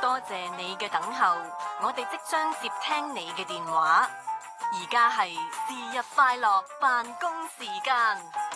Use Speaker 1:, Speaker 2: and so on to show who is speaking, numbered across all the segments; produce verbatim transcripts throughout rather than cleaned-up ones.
Speaker 1: 多謝你嘅等候，我哋即將接聽你嘅電話。而家係是日快樂辦公時間。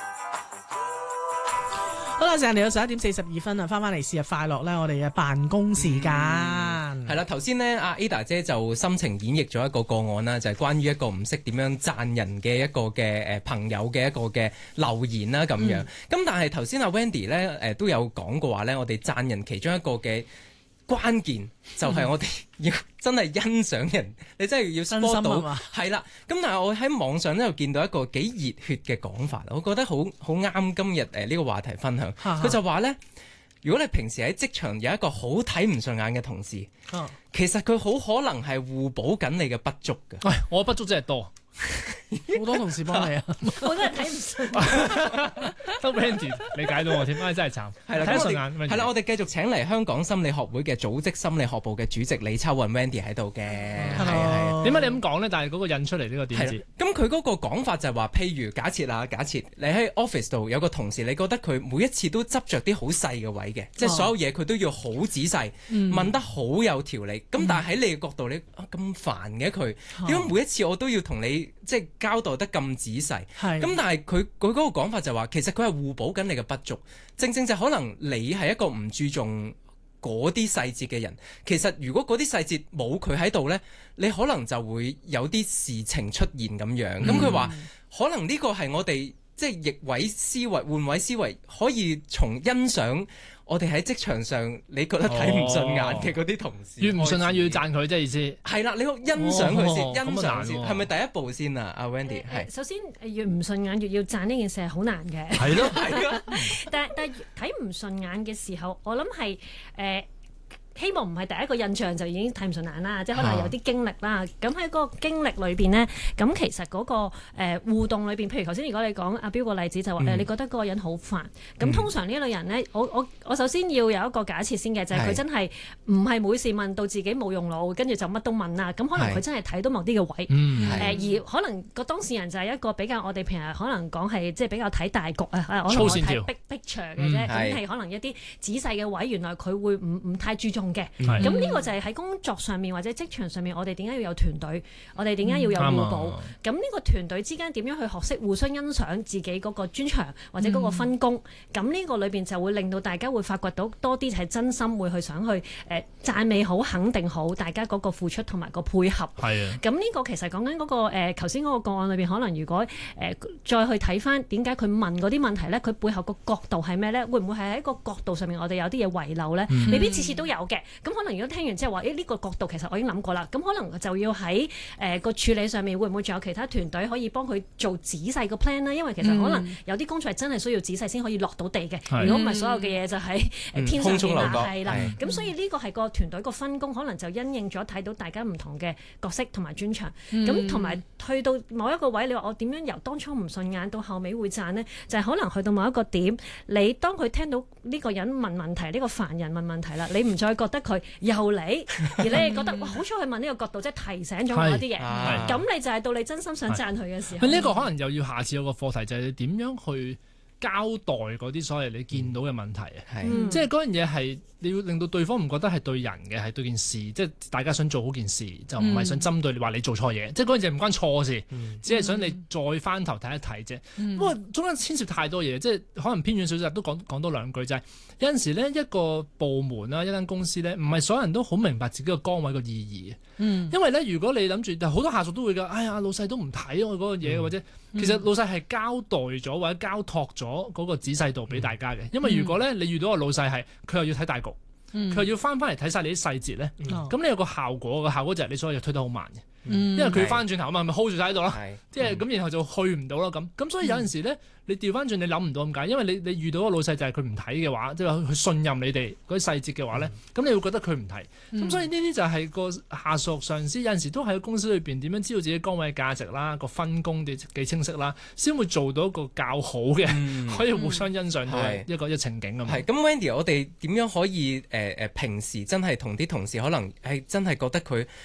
Speaker 2: 好啦，時間嚟到十一點四十二分啊，翻返嚟是日快樂咧，我哋嘅辦公時間
Speaker 3: 係啦。頭先呢，阿 Ada 姐就心情演繹咗一個個案啦，就係、是、關於一個唔識點樣讚人嘅一個嘅誒朋友嘅一個嘅留言啦咁樣。咁、嗯、但係頭先阿 Wendy 咧誒、呃、都有講過話咧，我哋讚人其中一個嘅關鍵就係我哋要真係欣賞人，你真係要 spot 到係啦。咁但係我喺網上咧又見到一個幾熱血嘅講法，我覺得好好啱今日誒呢個話題分享。佢就話咧，如果你平時喺職場有一個好睇唔順眼嘅同事，啊、其實佢好可能係互補緊你嘅不足嘅。
Speaker 4: 喂，我不足真係多。
Speaker 2: 好多同事幫你啊！
Speaker 1: 我真係睇唔順。
Speaker 4: 都 Wendy 理解到我添，真係慘。
Speaker 3: 係啦，
Speaker 4: 睇順眼。
Speaker 3: 係啦，我哋繼續請嚟香港心理學會嘅組織心理學部嘅主席李秋雲 Wendy 喺度嘅。係係。
Speaker 4: 點解你咁講咧？但係嗰個引出嚟呢個點子。
Speaker 3: 咁佢嗰個講法就係話，譬如假設啊，假設你喺 office 度有個同事，你覺得佢每一次都執着啲好細嘅位嘅，即係所有嘢佢都要好仔細，嗯、問得好有條理。咁、嗯、但係喺你嘅角度，你啊咁煩嘅佢，點解每一次我都要同你即係交代得咁仔細？咁但係佢佢嗰個講法就話，其實佢係互補緊你嘅不足，正正就可能你係一個唔注重嗰啲細節嘅人，其實如果嗰啲細節冇佢喺度呢，你可能就會有啲事情出現咁樣。咁佢話可能呢個係我哋即係逆位思維、換位思維，可以從欣賞我哋喺職場上你覺得睇唔順眼嘅嗰啲同事，
Speaker 4: 越唔順眼要讚佢，即係意思。
Speaker 3: 係啦，你好欣賞佢先，
Speaker 4: 哦、
Speaker 3: 欣賞先，係咪第一步先啊？阿 Wendy 係。
Speaker 5: 首先越唔順眼越要讚呢件事係好難嘅。
Speaker 4: 係咯，係啊。
Speaker 5: 但但睇唔順眼嘅時候，我諗係誒。呃希望唔係第一個印象就已經睇唔順眼啦，即係可能有啲經歷啦。咁喺嗰個經歷裏邊呢，咁其實嗰、嗰個、呃、互動裏邊，譬如頭先如果你講阿標個例子就話誒、嗯呃，你覺得嗰個人好煩。咁通常呢類人呢，我我我首先要有一個假設先嘅，就係、是、佢真係唔係每事問到自己冇用腦，跟住就乜都問啦。咁可能佢真係睇到某啲嘅位，誒、嗯呃、而可能個當事人就係一個比較我哋平日可能講係即係比較睇大局啊，我我睇 big picture 嘅啫。咁係、嗯、可能一啲仔細嘅位，原來佢會唔唔太注重嘅。咁呢、嗯、個就係喺工作上面或者職場上面，我哋點解要有團隊？我哋點解要有互補？咁呢、嗯、個團隊之間點樣去學識互相欣賞自己嗰個專長或者嗰個分工？咁呢、嗯、個裏邊就會令到大家會發掘到多啲係真心會去想去誒、呃、讚美好、肯定好大家嗰個付出同埋個配合。係啊。咁呢個其實講緊嗰個誒頭先嗰個個案裏邊，可能如果誒、呃、再去睇翻點解佢問嗰啲問題咧，佢背後個角度係咩咧？會唔會係喺個角度上面我哋有啲嘢遺漏咧？嗯、未必次次都有嘅。咁可能如果聽完之後話，誒、欸、呢、這個角度其實我已經諗過啦，咁可能就要喺誒個處理上面，會唔會仲有其他團隊可以幫佢做仔細個 plan 呢？因為其實可能有啲工作係真係需要仔細先可以落到地嘅，嗯、如果唔係所有嘅嘢就喺天上邊啦，係啦。咁所以呢個係個團隊個分工，可能就因應咗睇到大家唔同嘅角色同埋專長。咁同埋去到某一個位，你話我點樣由當初唔順眼到後尾會讚呢？就係、是、可能去到某一個點，你當佢聽到呢個人問問題，呢、這個凡人問問題啦，你唔再覺得佢又嚟，而你係覺得哇，好彩佢問呢個角度，即係提醒咗我一啲嘢。咁你就係到你真心想讚佢嘅時候。
Speaker 4: 呢個可能又要下次有個課題，就係你點樣去交代嗰啲所謂你見到嘅問題啊。嗯、即係嗰樣嘢係你要令到對方唔覺得係對人嘅，係對件事，即係大家想做好件事，就唔係想針對你話你做錯嘢。嗯、即係嗰樣嘢唔關錯事，嗯、只係想你再翻頭睇一睇啫。不過、嗯、中間牽涉太多嘢，即係可能偏遠少少都講講多兩句，就係、是、有陣時呢，一個部門啦，一間公司呢，唔係所有人都好明白自己個崗位個意義。嗯、因為呢，如果你諗住，好多下屬都會㗎，哎呀老細都唔睇我嗰個嘢，嗯、或者其實老細係交代咗或者交託咗嗰個仔細度俾大家嘅。因為如果呢，你遇到個老細係佢又要睇大局，佢、嗯、又要翻翻嚟睇晒你啲細節咧，咁、嗯、你有個效果，個效果就係你所有嘢推得好慢嘅。嗯、因為佢翻轉頭啊嘛，咪 hold 住晒喺度咯，即係咁，然後就去唔到咯咁。咁所以有陣時咧，嗯、你調翻轉你諗唔到咁解，因為你你遇到個老細就係佢唔睇嘅話，即係話佢信任你哋嗰啲細節嘅話咧，咁、嗯、你會覺得佢唔睇。咁、嗯、所以呢啲就係個下屬上司有陣時都喺公司裏邊點樣知道自己崗位嘅價值啦，個分工幾幾清晰啦，先會做到一個較好嘅，嗯、可以互相欣賞到一個一個情景咁。係咁
Speaker 3: Wendy，我哋點樣可以誒誒、呃、平時真係同啲同事可能係真係覺得佢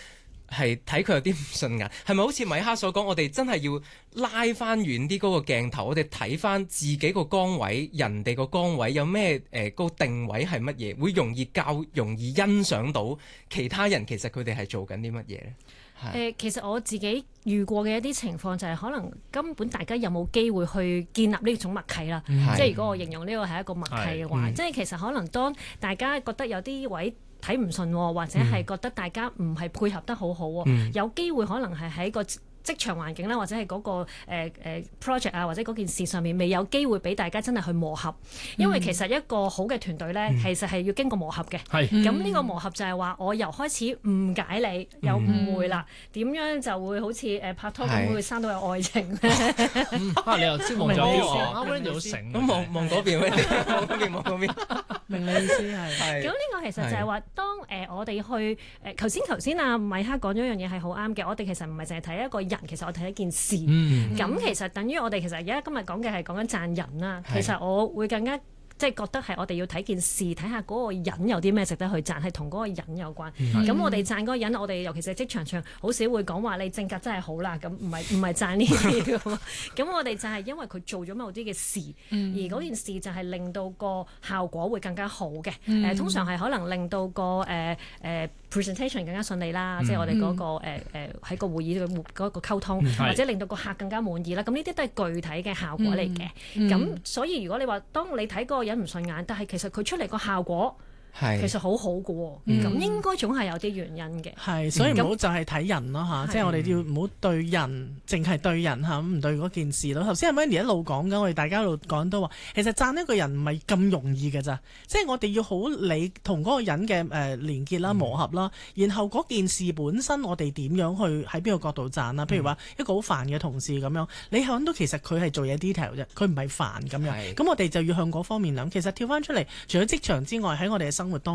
Speaker 3: 係睇佢有啲唔順眼，係咪好似米哈所講，我哋真係要拉翻遠啲嗰個鏡頭，我哋睇翻自己個崗位，人哋個崗位有咩誒個定位係乜嘢，會容易較容易欣賞到其他人其實佢哋係做緊啲乜嘢咧？
Speaker 5: 誒、呃，其實我自己遇過嘅一啲情況就係可能根本大家有冇機會去建立呢種默契啦。
Speaker 3: 嗯、
Speaker 5: 即係如果我形容呢個係一個默契嘅話，嗯、即係其實可能當大家覺得有啲位睇唔順，或者係覺得大家唔係配合得好好，嗯、有機會可能係喺個職場環境啦，或者係嗰、那個誒誒、呃、project 啊，或者嗰件事上面未有機會俾大家真係去磨合，因為其實一個好嘅團隊咧，嗯、其實係要經過磨合嘅。係咁呢個磨合就係話，我由開始誤解你，有誤會啦，點、嗯、樣就會好似誒拍拖咁會生到有愛情咧？
Speaker 4: 啊，你又先望咗邊喎？啱啱你好醒，
Speaker 3: 咁望望嗰邊咩？望嗰邊望嗰邊，明你意思係。
Speaker 5: 咁呢個其實就係話，當誒、呃、我哋去誒頭先頭先阿米哈講咗一樣嘢係好啱嘅，我哋其實唔係淨係睇一個人，其實我睇一件事，咁、嗯、其實等於我哋其實而家今日講嘅係講緊讚人啦。是其實我會更加即係覺得係我哋要睇件事，睇下嗰個人有啲咩值得去讚，係同嗰個人有關。咁、嗯、我哋讚嗰個人，我哋尤其是職場上好少會講話你性格真係好啦，咁唔係唔係讚呢啲嘅嘛。咁我哋就係因為佢做咗某啲嘅事，嗯、而嗰件事就係令到個效果會更加好嘅。誒、嗯呃、通常係可能令到個誒誒。呃呃 presentation 更加順利啦，嗯、即係我哋嗰、那個誒誒喺個會議嘅嗰個溝通，嗯、或者令到個客更加滿意啦。咁呢啲都係具體嘅效果嚟嘅。咁、嗯嗯、所以如果你話當你睇嗰個人唔順眼，但係其實佢出嚟個效果，其實好好嘅喎，咁、嗯、應該總係有啲原因嘅。
Speaker 2: 係，所以唔好就係睇人咯嚇，即係、嗯、我哋要唔好對人，淨係對人嚇，唔對嗰件事咯。頭先阿 Wendy 一路講緊，我哋大家一路講都話，其實讚一個人唔係咁容易嘅咋，即係我哋要好理同嗰個人嘅誒連結啦、磨合啦，嗯、然後嗰件事本身我哋點樣去喺邊個角度讚啦？譬如話一個好煩嘅同事咁樣，你睇到其實佢係做嘢 detail 啫，佢唔係煩咁樣，咁是我哋就要向嗰方面諗。其實跳翻出嚟，除咗職場之外，喺我哋嘅生活當